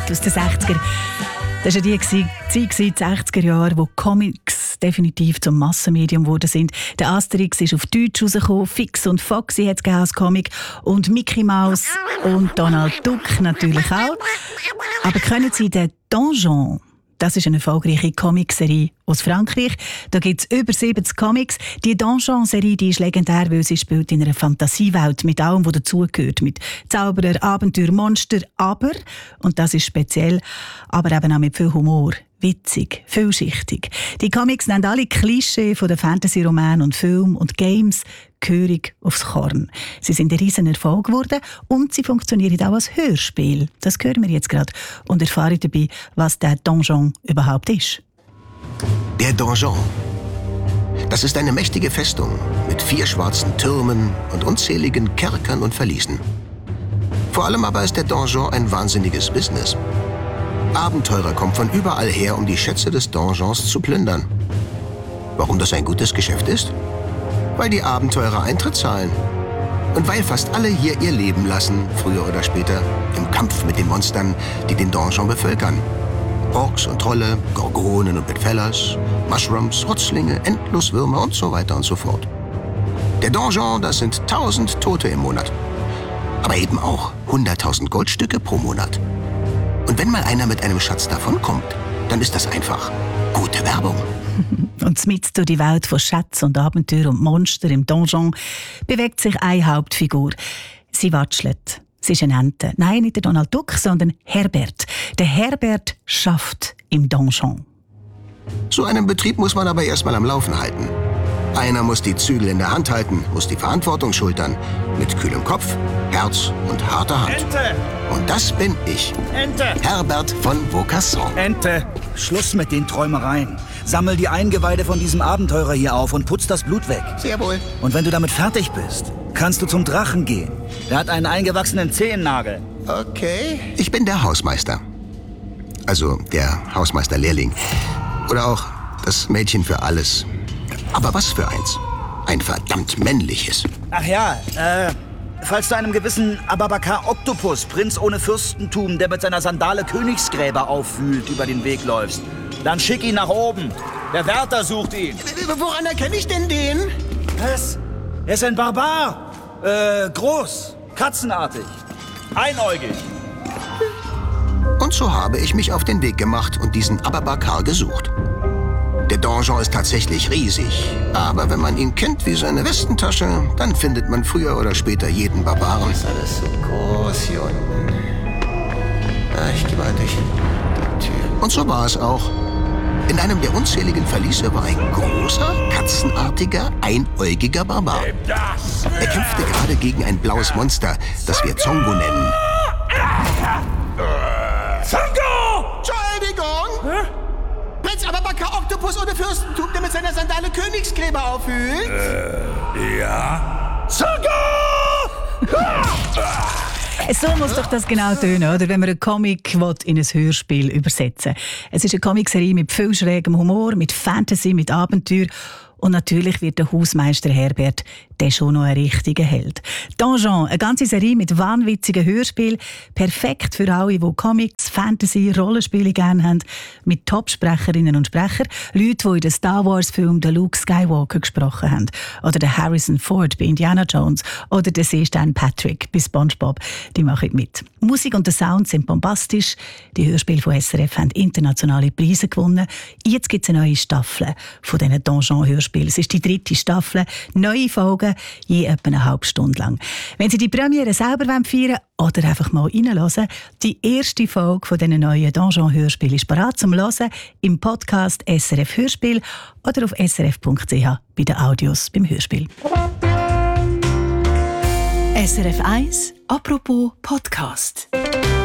Hit aus den 60er. Das war ja die Zeit, die 60er Jahre, wo Comics definitiv zum Massenmedium geworden sind. Der Asterix ist auf Deutsch rausgekommen, Fix und Foxy hat es als Comic und Mickey Mouse und Donald Duck natürlich auch. Aber kennen Sie den Donjon? Das ist eine erfolgreiche Comicserie aus Frankreich. Da gibt es über 70 Comics. Die Donjon-Serie ist legendär, weil sie spielt in einer Fantasiewelt mit allem, was dazugehört. Mit Zauberer, Abenteuer, Monster, aber, und das ist speziell, aber eben auch mit viel Humor. Witzig, vielschichtig. Die Comics nennen alle Klischee von den Fantasy-Romanen und Filmen und Games gehörig aufs Korn. Sie sind ein riesen Erfolg geworden und sie funktionieren auch als Hörspiel. Das hören wir jetzt gerade und erfahren dabei, was der Donjon überhaupt ist. Der Donjon. Das ist eine mächtige Festung mit 4 schwarzen Türmen und unzähligen Kerkern und Verliesen. Vor allem aber ist der Donjon ein wahnsinniges Business. Abenteurer kommen von überall her, um die Schätze des Donjons zu plündern. Warum das ein gutes Geschäft ist? Weil die Abenteurer Eintritt zahlen. Und weil fast alle hier ihr Leben lassen, früher oder später, im Kampf mit den Monstern, die den Donjon bevölkern. Orks und Trolle, Gorgonen und Bedfellers, Mushrooms, Rotzlinge, Endloswürmer und so weiter und so fort. Der Donjon, das sind 1000 Tote im Monat. Aber eben auch 100.000 Goldstücke pro Monat. Und wenn mal einer mit einem Schatz davonkommt, dann ist das einfach gute Werbung. Und mitten durch die Welt von Schätzen und Abenteuer und Monster im Donjon bewegt sich eine Hauptfigur. Sie watschelt. Sie ist eine Ente. Nein, nicht der Donald Duck, sondern Herbert. Der Herbert schafft im Donjon. So einen Betrieb muss man aber erstmal am Laufen halten. Einer muss die Zügel in der Hand halten, muss die Verantwortung schultern. Mit kühlem Kopf, Herz und harter Hand. Ente! Und das bin ich. Ente! Herbert von Vaucasson. Ente! Schluss mit den Träumereien. Sammel die Eingeweide von diesem Abenteurer hier auf und putz das Blut weg. Sehr wohl. Und wenn du damit fertig bist, kannst du zum Drachen gehen. Der hat einen eingewachsenen Zehennagel. Okay. Ich bin der Hausmeister. Also der Hausmeisterlehrling. Oder auch das Mädchen für alles. Aber was für eins? Ein verdammt männliches. Ach ja, falls du einem gewissen Ababakar Oktopus, Prinz ohne Fürstentum, der mit seiner Sandale Königsgräber aufwühlt, über den Weg läufst, dann schick ihn nach oben. Der Wärter sucht ihn. Woran erkenne ich denn den? Was? Er ist ein Barbar. Groß, katzenartig, einäugig. Und so habe ich mich auf den Weg gemacht und diesen Ababakar gesucht. Der Donjon ist tatsächlich riesig, aber wenn man ihn kennt wie seine Westentasche, dann findet man früher oder später jeden Barbaren. Ist alles so groß hier unten. Ich gehe mal durch die Tür. Und so war es auch. In einem der unzähligen Verliese war ein großer, katzenartiger, einäugiger Barbar. Er kämpfte gerade gegen ein blaues Monster, das wir Zongo nennen. Zongo! Entschuldigung! Prinz Ababakar Oktopus ohne Fürstentum, der mit seiner Sandale Königsgräber aufwühlt? Ja? Zongo! So muss doch das genau tönen, oder? Wenn man einen Comic in ein Hörspiel übersetzen will. Es ist eine Comicserie mit viel schrägem Humor, mit Fantasy, mit Abenteuer. Und natürlich wird der Hausmeister Herbert der schon noch ein richtiger Held. Donjon, eine ganze Serie mit wahnwitzigen Hörspielen. Perfekt für alle, die Comics, Fantasy, Rollenspiele gerne haben. Mit Top-Sprecherinnen und Sprechern. Leute, die in den Star Wars-Film den Luke Skywalker gesprochen haben. Oder den Harrison Ford bei Indiana Jones. Oder den Seestern Patrick bei SpongeBob. Die machen mit. Musik und der Sound sind bombastisch. Die Hörspiele von SRF haben internationale Preise gewonnen. Jetzt gibt es eine neue Staffel von diesen Donjon-Hörspielen. Es ist die 3. Staffel. Neue Folgen, je etwa eine halbe Stunde lang. Wenn Sie die Premiere selber feiern wollen oder einfach mal reinhören, die erste Folge von diesen neuen Donjon-Hörspielen ist bereit zum Hören im Podcast SRF Hörspiel oder auf srf.ch bei den Audios beim Hörspiel. SRF 1, apropos Podcast.